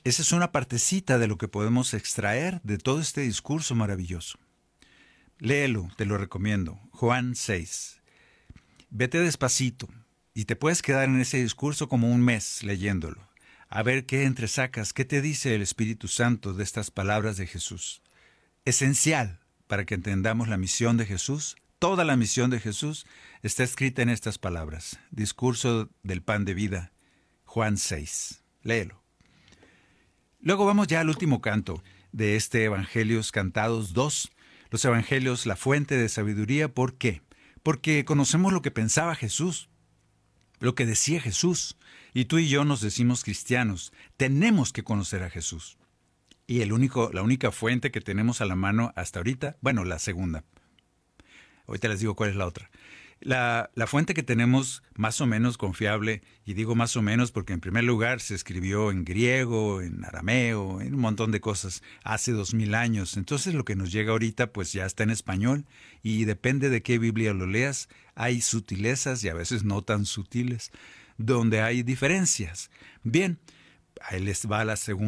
esa es una partecita de lo que podemos extraer de todo este discurso maravilloso. Léelo, te lo recomiendo. Juan 6. Vete despacito y te puedes quedar en ese discurso como un mes leyéndolo. A ver qué entresacas, qué te dice el Espíritu Santo de estas palabras de Jesús. Esencial para que entendamos la misión de Jesús. Toda la misión de Jesús está escrita en estas palabras. Discurso del pan de vida, Juan 6. Léelo. Luego vamos ya al último canto de este Evangelios Cantados 2. Los Evangelios, la fuente de sabiduría. ¿Por qué? Porque conocemos lo que pensaba Jesús, lo que decía Jesús. Y tú y yo nos decimos cristianos. Tenemos que conocer a Jesús. Y la única fuente que tenemos a la mano hasta ahorita, bueno, la segunda. Ahorita les digo cuál es la otra. La fuente que tenemos más o menos confiable, y digo más o menos porque en primer lugar se escribió en griego, en arameo, en un montón de cosas hace 2000 años. Entonces lo que nos llega ahorita pues ya está en español y depende de qué Biblia lo leas, hay sutilezas y a veces no tan sutiles, donde hay diferencias. Bien, ahí les va la segunda.